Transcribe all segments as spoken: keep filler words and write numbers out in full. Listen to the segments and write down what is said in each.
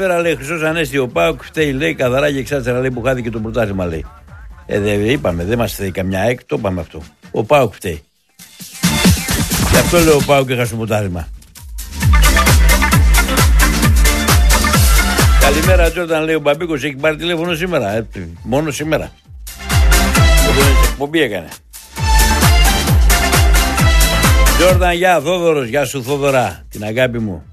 Καλησπέρα, λέει Χρυσός Ανέστη. Ο ΠΑΟΚ φταίει, λέει, καθαρά και εξάστερα, λέει, που χάθηκε το πρωτάθλημα, λέει. Ε, δεν είπαμε, δεν μας θέλει καμιά έκ, το είπαμε αυτό. Ο ΠΑΟΚ φταίει. Γι' αυτό λέω ο ΠΑΟΚ έχασε το πρωτάθλημα. Καλημέρα, Τζόρνταν, λέει ο Μπαμπίκος. Έχει πάρει τηλέφωνο σήμερα. Ε, μόνο σήμερα. Εκπομπή έκανε. Τζόρνταν, γεια, Θόδωρος. Γεια σου, Θόδωρα. Την αγάπη μου.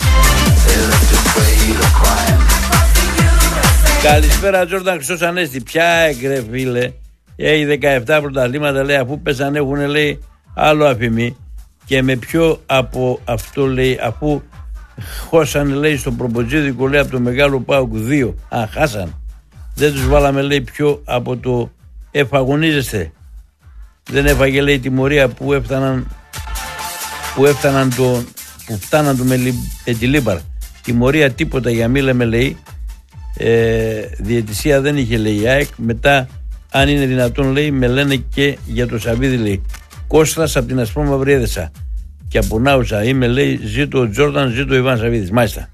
Καλησπέρα, Τζόρνταν, Χρυσός Ανέστη. Ποια έγκρε, φίλε. Έχει δεκαεπτά πρωταθλήματα, λέει, αφού πέσαν έχουν, λέει, άλλο αφημί. Και με ποιο από αυτό, λέει, αφού χώσαν, λέει, στον προποτζίδικο, λέει, από το μεγάλο ΠΑΟΚ δύο. Α, χάσαν. Δεν τους βάλαμε, λέει, πιο από το εφαγωνίζεστε. Δεν έφαγε, λέει, τιμωρία που έφταναν που έφταναν το που φτάναν το με, με τη Λίμπαρ. Τιμωρία τίποτα για μη λέμε, λέει. Ε, διαιτησία δεν είχε, λέει, η ΑΕΚ. Μετά, αν είναι δυνατόν, λέει, με λένε και για το Σαββίδι, λέει. Κώστας από την Ασπρόμαυρη Έδεσα. Και από Νάουσα είμαι, λέει, ζήτω ο Τζόρνταν, ζήτω ο Ιβάν Σαββίδης. Μάλιστα.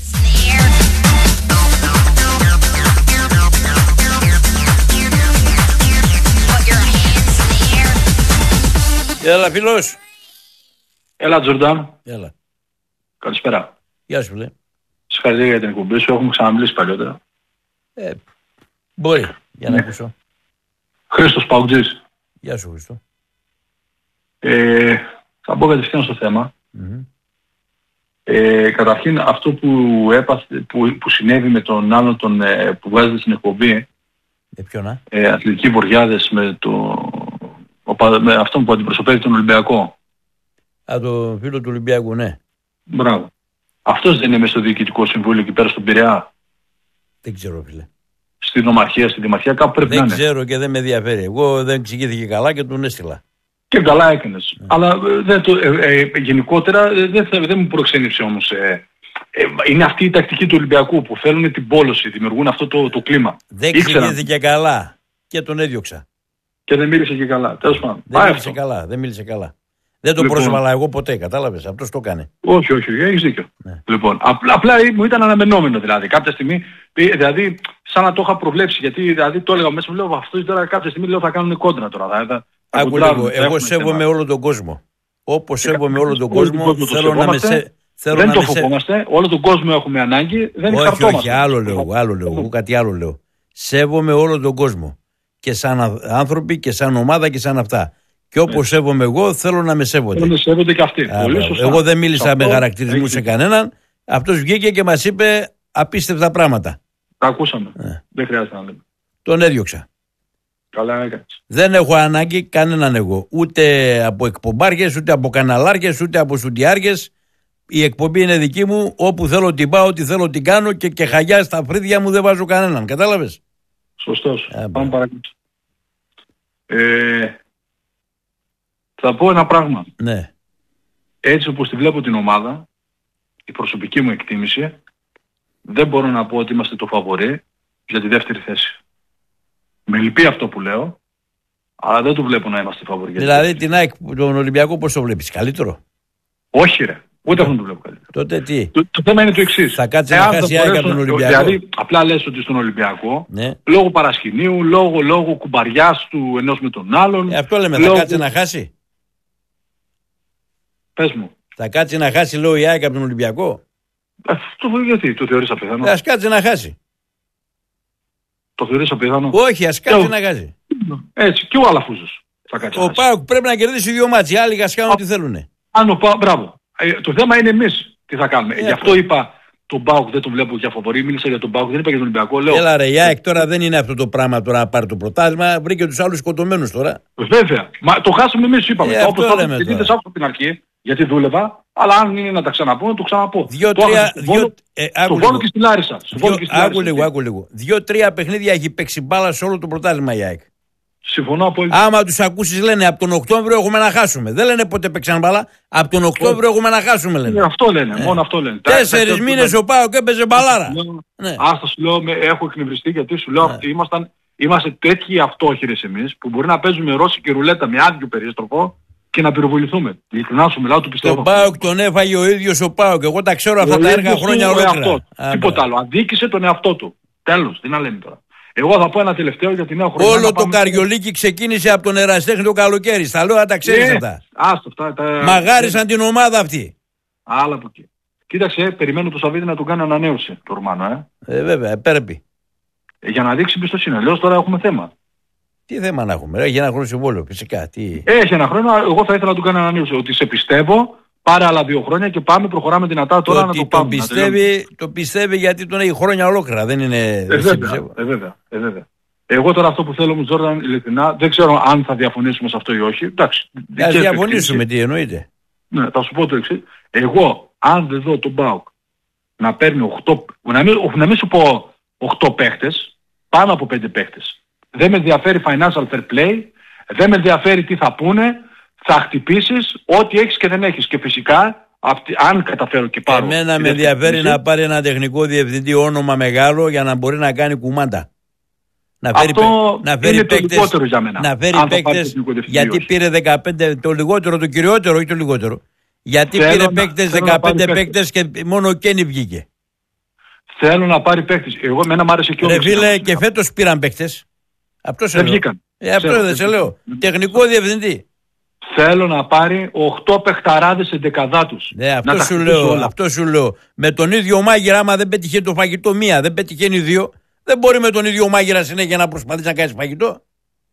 Έλα, φίλος. Έλα, Τζόρνταν. Έλα. Καλησπέρα. Γεια σου, λέει. Συγχαρητήρια για την εκπομπή σου. Έχουμε ξαναμιλήσει παλιότερα. Ε, μπορεί. Για να ναι. ακούσω. Χρήστος Παουτζής. Γεια σου, Χρήστο. Ε, θα μπω κατευθείαν στο θέμα. Mm-hmm. Ε, καταρχήν αυτό που, έπαθε, που, που συνέβη με τον άλλον τον, ε, που βγάζεται στην εκπομπή, ε, ποιον, α? Ε, Αθλητικοί Βοριάδες, με, το, ο, με αυτόν που αντιπροσωπεύει τον Ολυμπιακό. Α, το φίλο του Ολυμπιακού, ναι. Μπράβο. Αυτός δεν είναι μέσα στο Διοικητικό Συμβούλιο εκεί πέρα στον Πειραιά? Δεν ξέρω, φίλε. Στην Ομαρχία, στην Δημαρχία, κάπου πρέπει δεν να είναι. Δεν ξέρω και δεν με ενδιαφέρει. Εγώ δεν εξηγήθηκε καλά και τον έστειλα. Και καλά έκανες. Mm. Αλλά δεν το, ε, ε, γενικότερα δεν, δεν μου προξένησε όμως. Ε, ε, είναι αυτή η τακτική του Ολυμπιακού που θέλουν την πόλωση, δημιουργούν αυτό το, το κλίμα. Δεν εξηγήθηκε καλά και τον έδιωξα. Και δεν μίλησε και καλά. Τέλος πάντων. Δεν μίλησε καλά, δεν μίλησε καλά. Δεν το λοιπόν, πρόσβαλα εγώ ποτέ, κατάλαβες. Αυτός το έκανε. Όχι, όχι, έχεις δίκιο. Ναι. Λοιπόν, απλά, απλά μου ήταν αναμενόμενο δηλαδή. Κάποια στιγμή, δηλαδή, σαν να το είχα προβλέψει, γιατί δηλαδή, το έλεγα μέσα μου, λέω αυτό τώρα κάποια στιγμή λέω, θα κάνουν κόντρα τώρα. Θα, Άκου λίγο, εγώ σέβομαι όλο τον κόσμο. Όπως σέβομαι όλο τον κόσμο, θέλω να με σε... Δεν το φοβόμαστε, όλο τον κόσμο έχουμε ανάγκη, δεν όχι, όχι, άλλο λέω, άλλο λέω, εγώ κάτι άλλο λέω. Σέβομαι όλο τον κόσμο. Και σαν άνθρωποι και σαν ομάδα και σαν αυτά. Και όπως σέβομαι εγώ, θέλω να με σέβονται. Θέλω να με σέβονται και αυτοί. Εγώ δεν μίλησα με χαρακτηρισμού σε κανέναν. Αυτός βγήκε και μας είπε απίστευτα πράγματα. Τα ακούσαμε. Ε. Δεν χρειάζεται να λέμε. Τον έδιωξα. Καλά έκανες. Δεν έχω ανάγκη κανέναν εγώ. Ούτε από εκπομπάρχες, ούτε από καναλάρχες, ούτε από σουτιάρχες. Η εκπομπή είναι δική μου. Όπου θέλω την πάω, ό,τι θέλω την κάνω και, και χαγιά στα φρύδια μου δεν βάζω κανέναν. Κατάλαβες. Σωστός. Ε, Πάμε παρακάτω. Ε, θα πω ένα πράγμα. Ναι. Έτσι όπως τη βλέπω την ομάδα, η προσωπική μου εκτίμηση, δεν μπορώ να πω ότι είμαστε το φαβορί για τη δεύτερη θέση. Με λυπεί αυτό που λέω, αλλά δεν το βλέπω να είμαστε φαβορί. Δηλαδή την ΑΕΚ, τον Ολυμπιακό, πώς το βλέπεις, καλύτερο? Όχι ρε, ούτε αυτό το βλέπω καλύτερο. Τότε τι? Το, το θέμα είναι το εξής. Θα κάτσει να χάσει η ΑΕΚ από τον Ολυμπιακό. Δηλαδή απλά λες ότι στον Ολυμπιακό, ναι, λόγω παρασκηνίου, λόγω, λόγω κουμπαριάς του ενός με τον άλλον. Ε, αυτό λέμε, λόγω... θα κάτσει να χάσει. Πες μου. Θα κάτσει να χάσει, λέω, η ΑΕΚ από τον Ολυμπιακό. Αυτό γιατί το θεωρείς απίθανο? Ας κάτσει να χάσει. Το θεωρείς απίθανο? Όχι, ας κάτσει να χάσει. Έτσι, και ο Αλαφούζος θα κάτσει. Ο ΠΑΟΚ πρέπει να κερδίσει δύο μάτς. Οι άλλοι γασκάνουν ό,τι θέλουν. Αν ο ΠΑΟΚ, μπράβο. Ε, το θέμα είναι εμείς τι θα κάνουμε. Ε, Γι' αυτό είπα τον ΠΑΟΚ δεν τον βλέπω για φαβορί. Μίλησα για τον ΠΑΟΚ, δεν είπα για τον Ολυμπιακό. Λέω, έλα ρε, η ΑΕΚ τώρα δεν είναι αυτό το πράγμα τώρα να πάρει το πρωτάθλημα. Βρήκε τους άλλους σκοτωμένους τώρα. Βέβαια. Μα το χάσαμε εμείς, είπαμε. Ε, όπως θα το από την αρχή, γιατί δούλευα. Αλλά αν είναι να τα ξαναπώ, να το ξαναπώ. Δύο-τρία. Στο Βόλο και στη Λάρισα. Άκου λίγο, άκου λίγο. Δύο-τρία παιχνίδια έχει παίξει μπάλα σε όλο το πρωτάθλημα η ΑΕΚ. Συμφωνώ απόλυτα. Άμα τους ακούσεις λένε από τον Οκτώβριο έχουμε να χάσουμε. Δεν λένε πότε παίξαν μπάλα. Από τον Οκτώβριο έχουμε να χάσουμε λένε. Ε, αυτό λένε, ε. μόνο αυτό λένε. Τέσσερις μήνες ο ΠΑΟΚ έπαιζε μπαλάρα. Ναι. Άστα σου λέω, με, έχω εκνευριστεί γιατί σου λέω ότι ήμασταν, είμαστε τέτοιοι αυτόχειρες εμείς που μπορεί να παίζουμε ρώσικη ρουλέτα με άδειο περίστροφο και να πυροβοληθούμε. Ειλικρινά σου μιλάω, του πιστεύω. Το ΠΑΟΚ τον έφαγε ο ίδιος ο ΠΑΟΚ. Εγώ τα ξέρω αυτά ο τα έργα χρόνια ολόκληρα. Τίποτα άλλο. Αδίκησε τον εαυτό του. Τέλος. Τι να λέμε τώρα. Εγώ θα πω ένα τελευταίο για την νέα χρονιά. Όλο το Καριολίκι ξεκίνησε από τον Ερασιτέχνη το καλοκαίρι. Στα λέω να τα ξέρεις ε, αυτά. Άστο, τα, τα... Μαγάρισαν την ομάδα αυτή. Άλλα από εκεί. Κοίταξε, περιμένω το Σαββίδη να του κάνει ανανέωση το Ρουμάνο. Ε, ε βέβαια, πρέπει. Ε, για να δείξει εμπιστοσύνη. Λέω τώρα έχουμε θέμα. Τι θέμα να έχουμε, έχει ένα χρόνο συμβόλαιο, φυσικά. Τι... Έχει ένα χρόνο, εγώ θα ήθελα να του κάνω ανανέωση. Ότι σε πιστεύω, πάρε άλλα δύο χρόνια και πάμε, προχωράμε δυνατά τώρα το να το πάμε. Πιστεύει, το πιστεύει γιατί τον έχει χρόνια ολόκληρα, δεν είναι. Ε, βέβαια, ε, βέβαια, ε, βέβαια. Εγώ τώρα αυτό που θέλω μου, Τζόρνταν, ειλικρινά, δεν ξέρω αν θα διαφωνήσουμε σε αυτό ή όχι. Εντάξει. Α διαφωνήσουμε, τι εννοείται. Ναι, θα σου πω το εξής. Εγώ, αν δεν δω τον ΠΑΟΚ να παίρνει οκτώ, να μην, να μην σου πω οκτώ παίχτες, πάνω από πέντε παίχτες. Δεν με ενδιαφέρει financial fair play, δεν με ενδιαφέρει τι θα πούνε, θα χτυπήσεις ό,τι έχεις και δεν έχεις. Και φυσικά, αν καταφέρω και πάρω... Εμένα με ενδιαφέρει να πάρει ένα τεχνικό διευθυντή όνομα μεγάλο για να μπορεί να κάνει κουμάντα. Να φέρει, αυτό να φέρει είναι παίκτες, το λιγότερο για μένα. Να φέρει παίκτες, γιατί όχι. Πήρε δεκαπέντε, το λιγότερο, το κυριότερο, όχι το λιγότερο. Γιατί θέλω πήρε παίκτες, δεκαπέντε παίκτες και μόνο ο Κένι βγήκε. Θέλω να πάρει παίκτες. Εγώ εμένα μου άρεσε και ο Ρε φίλε, και φέτος πήραν παίκτες. Αυτό σε δεν λέω. βγήκαν. Ε, αυτό δεν σε λέω. Τεχνικό διευθυντή. Θέλω να πάρει οκτώ παιχταράδες σε δεκαδά τους. Ναι, αυτό σου λέω, αυτό σου λέω. Με τον ίδιο μάγειρα, άμα δεν πέτυχε το φαγητό μία, δεν πετυχαίνει δύο, δεν μπορεί με τον ίδιο μάγειρα συνέχεια να προσπαθείς να κάνεις φαγητό.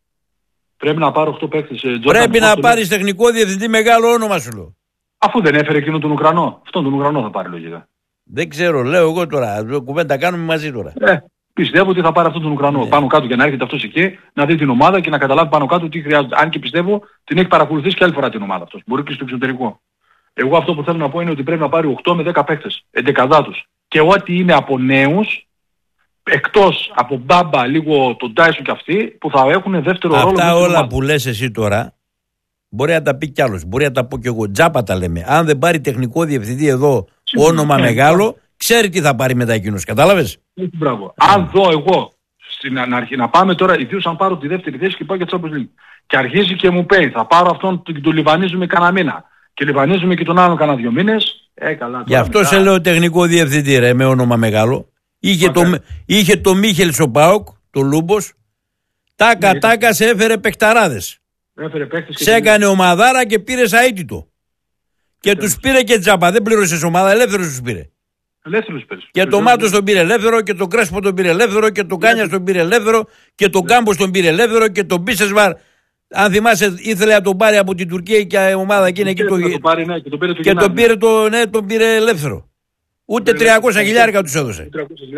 Πρέπει να πάρω οκτώ παίκτες. Πρέπει να πάρεις τεχνικό διευθυντή μεγάλο όνομα σου λέω. Αφού δεν έφερε εκείνο τον Ουκρανό. Αυτόν τον Ουκρανό θα πάρει λογικά. Δεν ξέρω, λέω εγώ τώρα. Κουβέντα κάνουμε μαζί τώρα. Ε, πιστεύω ότι θα πάρει αυτόν τον Ουκρανό. Yeah. Πάνω κάτω για να έρχεται αυτός εκεί, να δει την ομάδα και να καταλάβει πάνω κάτω τι χρειάζεται. Αν και πιστεύω την έχει παρακολουθήσει και άλλη φορά την ομάδα αυτός. Μπορεί και στο εξωτερικό. Εγώ αυτό που θέλω να πω είναι ότι πρέπει να πάρει οκτώ με δέκα παίκτες. Εντεκαδά τους. Και ό,τι είναι από νέους, εκτός από Μπάμπα, λίγο τον Τάισον και αυτοί, που θα έχουν δεύτερο αυτά ρόλο. Αυτά όλα που λες εσύ τώρα, μπορεί να τα πει κι άλλος. Μπορεί να τα πω κι εγώ. Τζάπα τα λέμε. Αν δεν πάρει τεχνικό διευθυντή εδώ Σίγουρα, όνομα ναι, μεγάλο, ναι. Ξέρει τι θα πάρει μετά εκείνος. Κατάλαβες. Μπράβο. Yeah. Αν δω εγώ στην αρχή να πάμε τώρα, ιδίως αν πάρω τη δεύτερη θέση και πάω για Champions League. Και αρχίζει και μου πει, θα πάρω αυτόν και τον λιβανίζουμε κανένα μήνα. Και λιβανίζουμε και τον άλλον κανένα δύο μήνες. Ε, καλά. Γι' αυτό μετά... σε λέω τεχνικό διευθυντή, ρε, με όνομα μεγάλο. Είχε, το, είχε το Μίχελ Σοπάοκ, το Λούμπος. Τάκα yeah. τάκα σε έφερε παιχταράδες. Σε έκανε ομαδάρα και πήρε αίτητο. Και τους πήρε και τζάμπα. Δεν πλήρωσες ομάδα, ελεύθερος τους πήρε. Ελεύθερος πήρε. Και τον Μάτος τον πήρε ελεύθερο και τον Κρέσπο τον πήρε ελεύθερο και τον Κάνιας τον πήρε ελεύθερο και τον Κάμπος τον πήρε ελεύθερο και τον Μπίσεσβαρ. Αν θυμάσαι, ήθελε να τον πάρει από την Τουρκία και η ομάδα εκείνη εκεί. Και τον πήρε το, ναι, τον πήρε ελεύθερο. Ούτε τριακόσια χιλιάρικα τους έδωσε.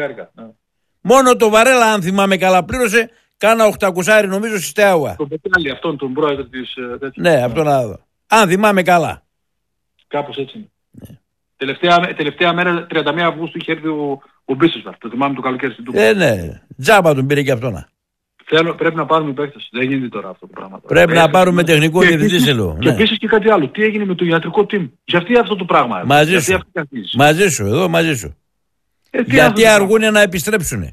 Μόνο το Βαρέλα, αν θυμάμαι καλά, πλήρωσε. Κάνα οκτακόσια νομίζω στη Στεάουα. Τον Πετάλη, αυτόν τον πρόεδρο της... Ναι, αυτό να δω. Αν θυμάμαι καλά. Κάπως έτσι. Ναι. Τελευταία, τελευταία μέρα, τριάντα μία Αυγούστου, είχε έρθει ο, ο Μπίσεσβαρ. Το θυμάμαι το καλοκαίρι στην Τούπα. Ε, ναι. Τζάμπα τον πήρε και αυτό. Θέλω, πρέπει να πάρουμε παίκτες. Δεν γίνεται τώρα αυτό το πράγμα. Πρέπει ε, να πάρουμε τεχνικό διευθυντή σε λέω. Και ναι. Επίσης και κάτι άλλο. Τι έγινε με το ιατρικό team. Γιατί αυτό το πράγμα. Μαζί σου. Μαζί σου, εδώ μαζί σου. Ε, γιατί αργούν να επιστρέψουν.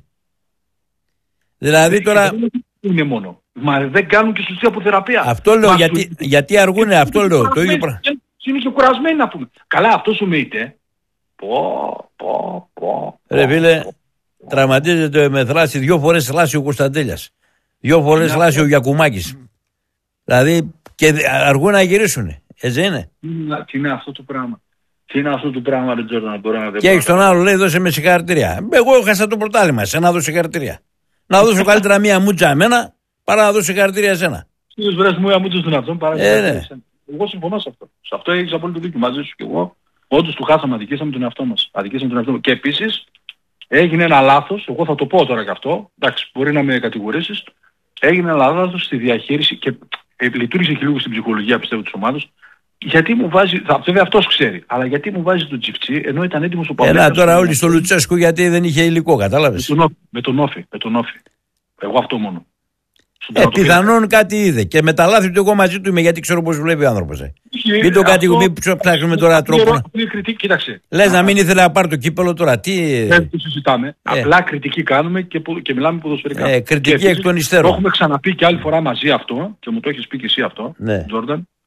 Δηλαδή τώρα... Είναι μόνο. Μα δεν κάνουν και σωστή αποθεραπεία. Αυτό λέω, γιατί, γιατί αργούν, αυτό λέω. Το ίδιο πράγμα. Είναι και κουρασμένοι να πούμε. Καλά, αυτό σου μείνεται. Πω, πω, πω. Ρε φίλε, τραυματίζεται με θλάση, δυο φορές θλάσει ο Κωνσταντέλιας. Δυο φορές θλάσει ο Γιακουμάκης. Δηλαδή και αργούν να γυρίσουν. Έτσι είναι. Τι είναι αυτό το πράγμα. Τι είναι αυτό το πράγμα, δεν ξέρω να μπορώ να δω. Και έχεις τον άλλο, λέει, δώσε με συγχαρητήρια. Εγώ έχασα το πρωτάθλημα, σε να δώσω συγχαρητήρια. Να δώσω καλύτερα μία μούτσα εμένα παρά να δώσω συγχαρητήρια εσένα. Στις βρες μου μία μούτσα στον αυτόν παρά ε, ναι. Εγώ συμφωνώ σε αυτό. Σε αυτό έχεις απόλυτο δίκιο μαζί σου και εγώ. Όντως του χάσαμε, αδικήσαμε τον εαυτό μας. Αδικήσαμε τον εαυτό μας. Και επίσης έγινε ένα λάθος, εγώ θα το πω τώρα και αυτό, εντάξει, μπορεί να με κατηγορήσεις, έγινε ένα λάθος στη διαχείριση και ε, λειτουργήσε και λίγο στην ψυχολογία πιστεύω της ομάδας. Γιατί μου βάζει, θα, βέβαια αυτός ξέρει, αλλά γιατί μου βάζει τον Τζιφτσί ενώ ήταν έτοιμος ο Παυλέκας. Έλα τώρα όλοι στο Λουτσέσκου γιατί δεν είχε υλικό, κατάλαβες. Με τον Όφη, με τον Όφη. Εγώ αυτό μόνο. Ε, πιθανόν κάτι είδε. Και με τα λάθη του εγώ μαζί του είμαι γιατί ξέρω πώς βλέπει ο άνθρωπος. Ε. Μην το κατηγορούμε, ψάχνουμε τώρα τρόπο. Αυτή η κριτική, κοίταξε. Λες να μην ήθελε να πάρει το κύπελο τώρα. Τι... Δεν το συζητάμε. Ε. Απλά κριτική κάνουμε και, και μιλάμε ποδοσφαιρικά. Ε, κριτική εκ των υστέρων. Το έχουμε ξαναπεί και άλλη φορά μαζί αυτό και μου το έχεις πει και εσύ αυτό, ναι. Τζόρνταν.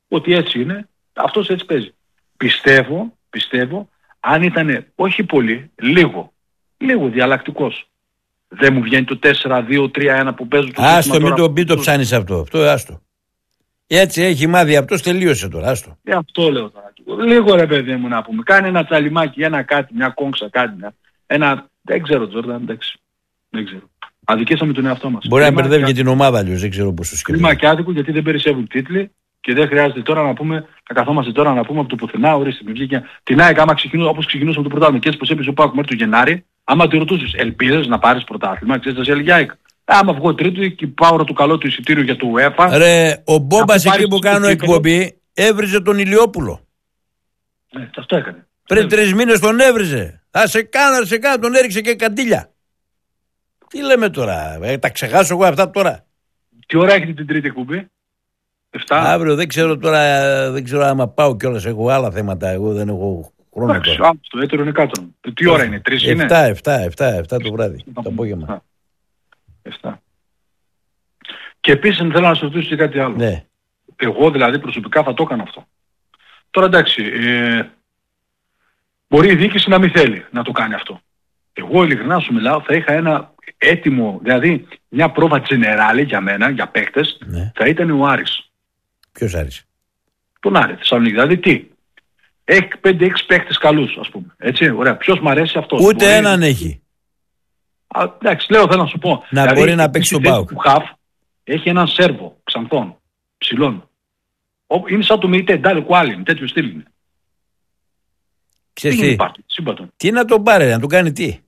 ότι έτσι είναι, αυτός έτσι παίζει. Πιστεύω, πιστεύω, αν ήταν όχι πολύ, λίγο, λίγο διαλλακτικός. Δεν μου βγαίνει το τέσσερα δύο τρία ένα που παίζουν το άστο, μην τώρα, το, μην το ψάνεις αυτό. Αυτό άστο. Έτσι έχει μάθει αυτός, τελείωσε τώρα. Άστο. Ε, αυτό λέω τώρα. Λίγο ρε παιδί μου να πούμε. Κάνει ένα τσαλιμάκι, ένα κάτι, μια κόμψα, κάτι. Μια, ένα... Δεν ξέρω, Τζόρνταν, εντάξει. Δεν ξέρω. Αδικήσαμε τον εαυτό μας. Μπορεί να μπερδεύει και την ομάδα αλλιώς, δεν ξέρω πώς το σκέφτεται. Κρίμα και άδικο γιατί δεν περισσεύουν τίτλοι και δεν χρειάζεται τώρα να πούμε, να καθόμαστε τώρα να πούμε από το πουθενά, ορίστε, με βγήκε. Την ΑΕΚ, άμα ξεκινούσε όπως ξεκινούσαμε το πρωτάθλημα και έτσι πως έπαιζε ο ΠΑΟΚ μέχρι το Γενάρη, άμα τη ρωτούσες, ελπίζεις να πάρεις πρωτάθλημα, ξέρεις, θα σε έλεγε ΑΕΚ. Άμα βγω τρίτο και πάω το καλό του εισιτήριο για το UEFA. Ρε, ο Μπόμπας εκεί που κάνω εκπομπή έβριζε τον Ηλιόπουλο. Ναι, αυτό έκανε. Πριν τρεις μήνες τον έβριζε. Θα σε κάνω, θα σε κάνω, τον έριξε και καντήλια. Τι λέμε τώρα, ε, τα ξεχάσω εγώ αυτά τώρα. Τι ώρα έχετε την τρίτη εκπομπή? εφτά. Αύριο δεν ξέρω τώρα, δεν ξέρω άμα πάω κιόλας, έχω άλλα θέματα, εγώ δεν έχω χρόνο. Εντάξει, τώρα. Το έτερο είναι κάτω. Τι ώρα είναι, τρεις είναι? εφτά, εφτά, εφτά, εφτά το βράδυ, το απόγευμα. εφτά. Και επίσης θέλω να σας ρωτήσω και κάτι άλλο. Ναι. Εγώ δηλαδή προσωπικά θα το έκανα αυτό. Τώρα εντάξει, ε, μπορεί η διοίκηση να μην θέλει να το κάνει αυτό. Εγώ ειλικρινά σου μιλάω, θα είχα ένα έτοιμο, δηλαδή μια πρόβα τζενεράλη για μένα, για παίκτες, Ναι. θα ήταν ο Άρης. Ποιος Άρης? Τον Άρη, Θεσσαλονίκη. Δηλαδή τι, έχει πέντε έξι παίκτες καλούς, ας πούμε. Έτσι, ωραία. Ποιος μ' αρέσει αυτός? Ούτε μπορεί... έναν έχει. Α, εντάξει, λέω, θέλω να σου πω. Να δηλαδή, μπορεί να παίξει τον ΠΑΟΚ. Έχει έναν Σέρβο, Ξανθών, ψηλών. Είναι σαν το Μεϊτέ, Ντάλε Κουάλιν, τέτοιο στυλ είναι. Ξέρεις τι, τι, υπάρχει, τι να τον πάρει, να του κάνει τι?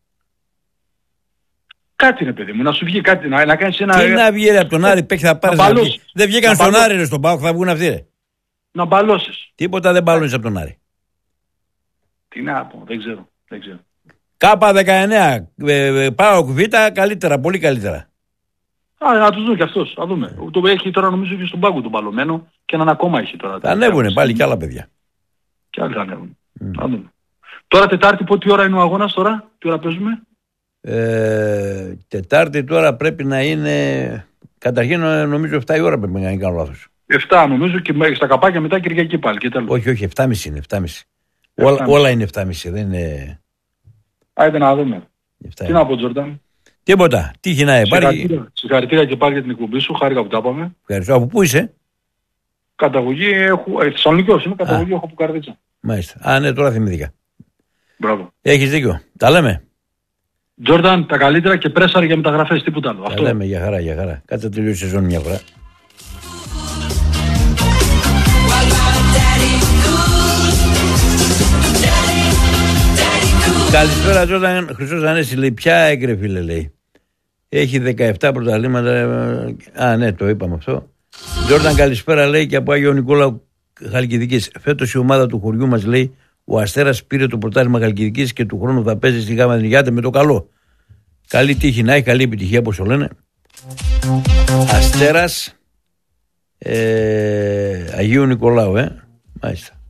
Κάτι είναι παιδί μου, να σου βγει κάτι, να, να κάνεις ένα... Τι να βγει ρε, από τον Άρη παίξει θα πάρεις να μπαλώσεις. βγει. Δεν βγήκαν Να στον μπαλώσεις. Άρη ρε, στον ΠΑΟΚ, θα βγουν αυτοί ρε. Να μπαλώσεις. Τίποτα δεν μπαλώνεις από τον Άρη. Τι να πω, δεν ξέρω, δεν ξέρω. Κάπα δεκαεννέα, ε, ε, ΠΑΟΚ Β, καλύτερα, πολύ καλύτερα. Α, να τους δουν κι αυτός, θα δούμε. Το έχει τώρα νομίζω και στον πάγκο τον παλωμένο και έναν ακόμα έχει τώρα. Θα ανέβουνε πάλι κι άλλα παιδιά. Κι άλλοι θα ανέβουν. Mm. Θα δούμε. Τώρα Τετάρτη πότη ώρα είναι ο αγώνας τώρα, τι ώρα παίζουμε? Ε, τετάρτη τώρα πρέπει να είναι, καταρχήν νομίζω εφτά η ώρα πρέπει να κάνω λάθος. εφτά νομίζω και στα καπάκια μετά Κυριακή πάλι και τέλος. Όχι, όχι, εφτά και μισή είναι, εφτά και μισή. Όλα, όλα είναι εφτά και μισή, δεν είναι... Άιντε να δούμε. εφτά. Τι να πω, Τζόρνταν? Τίποτα, τύχη να υπάρχει. Συγχαρητήρια και πάλι για την εκπομπή σου, χάρηκα που τα είπαμε. Ευχαριστώ. Από πού είσαι? Καταγωγή έχω, ε, Θεσσαλονικιός είμαι, καταγωγή έχω από Καρδίτσα. Μάλιστα. Α, ναι, τώρα θυμήθηκα. Μπράβο. Έχεις δίκιο. Τα λέμε. Τζόρνταν, τα καλύτερα και πρέσαρ για μεταγραφές, τίποτα άλλο. Τα Αυτό. λέμε, για χαρά, για χαρά. Κάτσε να τελειώσει η σεζόν μια φορά. Καλησπέρα, Τζόρνταν. Χρυσός Ανέστη λέει, ποια έγκρε φίλε, λέει. Έχει δεκαεπτά πρωταθλήματα. Α, ναι, το είπαμε αυτό. Τζόρνταν, καλησπέρα, λέει, και από Άγιο Νικόλαου Χαλκιδικής. Φέτος η ομάδα του χωριού μας, λέει, ο Αστέρας πήρε το πρωτάθλημα Χαλκιδικής και του χρόνου θα παίζει στη Γάμα Νιγιάτε με το καλό. Καλή τύχη να έχει, καλή επιτυχία, όπως το λένε. Αστέρας ε, Αγίου Νικολάου, ε. Μάλιστα.